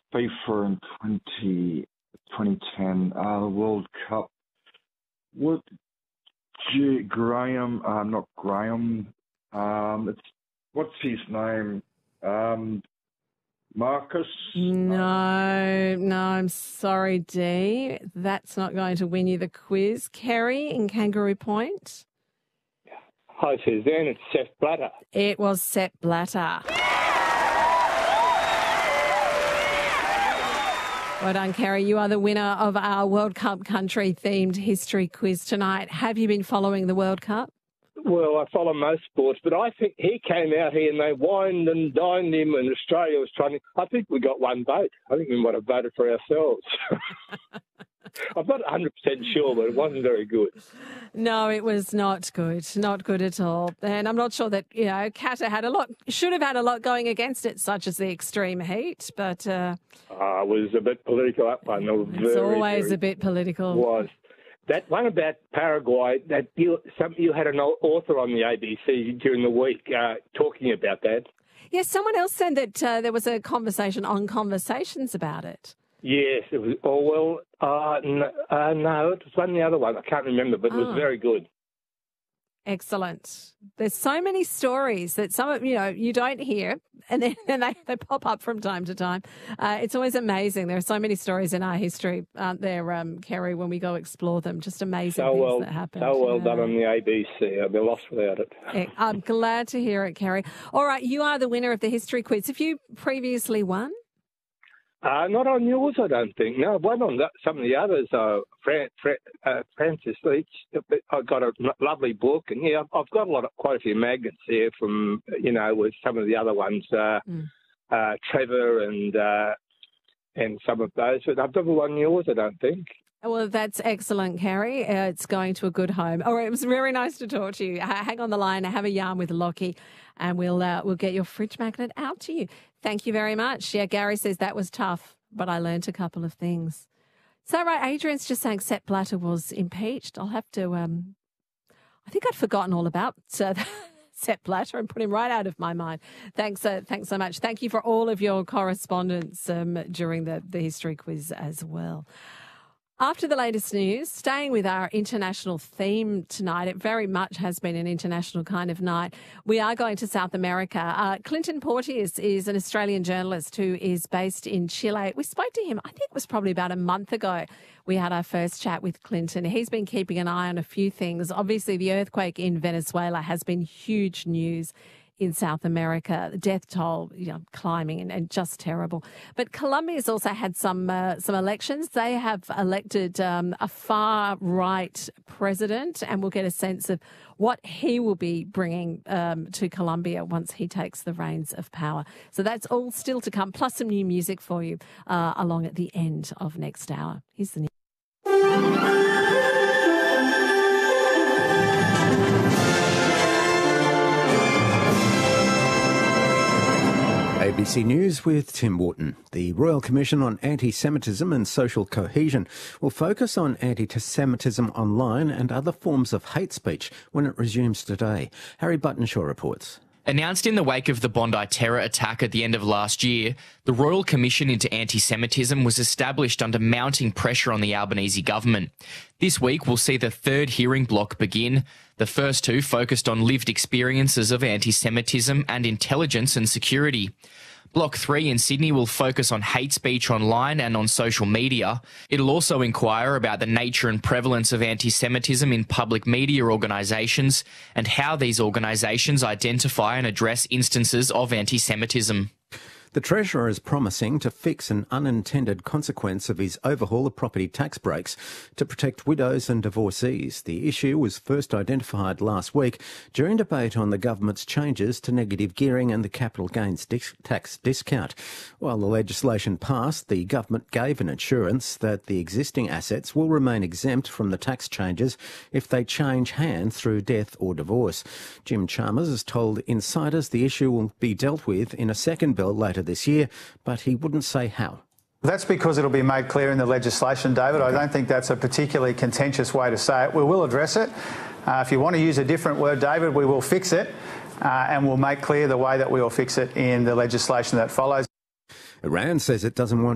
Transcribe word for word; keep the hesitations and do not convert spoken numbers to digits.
FIFA in twenty, twenty ten, uh, the World Cup. What, G- Graham, uh, not Graham, um, it's, what's his name? Um, Marcus? No, no, I'm sorry, Dee. That's not going to win you the quiz. Kerry in Kangaroo Point. Hi, Suzanne. It's Sepp Blatter. It was Sepp Blatter. Well done, Kerry. You are the winner of our World Cup country-themed history quiz tonight. Have you been following the World Cup? Well, I follow most sports, but I think he came out here and they wined and dined him, and Australia was trying to... I think we got one vote. I think we might have voted for ourselves. I'm not one hundred percent sure, but it wasn't very good. No, it was not good. Not good at all. And I'm not sure that, you know, Qatar had a lot, should have had a lot going against it, such as the extreme heat, but... Uh, uh, it was a bit political, that one. It it's very, always very, a bit political. Was. That one about Paraguay, that you, some, you had an author on the A B C during the week uh, talking about that. Yes, someone else said that uh, there was a conversation on Conversations about it. Yes, it was. Oh, well, uh, no, uh, no, it was one the other one. I can't remember, but it was oh. very good. Excellent. There's so many stories that some of, you know, you don't hear, and then and they, they pop up from time to time. Uh, it's always amazing. There are so many stories in our history, aren't there, um, Kerry, when we go explore them? Just amazing so things well, that happen. So well yeah. done on the A B C. I'd be lost without it. I'm glad to hear it, Kerry. All right, you are the winner of the history quiz. Have you previously won? Uh, not on yours, I don't think. No, one on that, some of the others. Uh, Fran, Fran, uh, Francis Leach. I got a lovely book, and yeah, I've got a lot of quite a few magnets here from you know with some of the other ones. Uh, mm. uh, Trevor and uh, and some of those, but I've never won yours, I don't think. Well, that's excellent, Kerry. Uh, it's going to a good home. All right, it was very nice to talk to you. H- hang on the line, have a yarn with Lockie, and we'll uh, we'll get your fridge magnet out to you. Thank you very much. Yeah, Gary says that was tough, but I learnt a couple of things. So, right, Adrian's just saying Sepp Blatter was impeached. I'll have to, um, I think I'd forgotten all about uh, Sepp Blatter and put him right out of my mind. Thanks uh, thanks so much. Thank you for all of your correspondence um, during the, the history quiz as well. After the latest news, staying with our international theme tonight, it very much has been an international kind of night. We are going to South America. Uh, Clinton Porteous is an Australian journalist who is based in Chile. We spoke to him, I think it was probably about a month ago. We had our first chat with Clinton. He's been keeping an eye on a few things. Obviously, the earthquake in Venezuela has been huge news in South America, the death toll, you know, climbing and, and just terrible. But Colombia's also had some uh, some elections. They have elected um, a far-right president, and we'll get a sense of what he will be bringing um, to Colombia once he takes the reins of power. So that's all still to come, plus some new music for you uh, along at the end of next hour. Here's the news. A B C News with Tim Wharton. The Royal Commission on Anti-Semitism and Social Cohesion will focus on anti-Semitism online and other forms of hate speech when it resumes today. Harry Buttonshaw reports. Announced in the wake of the Bondi terror attack at the end of last year, the Royal Commission into Anti-Semitism was established under mounting pressure on the Albanese government. This week will see the third hearing block begin. The first two focused on lived experiences of anti-Semitism and intelligence and security. Block three in Sydney will focus on hate speech online and on social media. It'll also inquire about the nature and prevalence of anti-Semitism in public media organisations and how these organisations identify and address instances of anti-Semitism. The Treasurer is promising to fix an unintended consequence of his overhaul of property tax breaks to protect widows and divorcees. The issue was first identified last week during debate on the government's changes to negative gearing and the capital gains dis- tax discount. While the legislation passed, the government gave an assurance that the existing assets will remain exempt from the tax changes if they change hands through death or divorce. Jim Chalmers has told insiders the issue will be dealt with in a second bill later this year, but he wouldn't say how. That's because it'll be made clear in the legislation, David. Okay. I don't think that's a particularly contentious way to say it. We will address it. Uh, if you want to use a different word, David, we will fix it, uh, and we'll make clear the way that we will fix it in the legislation that follows. Iran says it doesn't want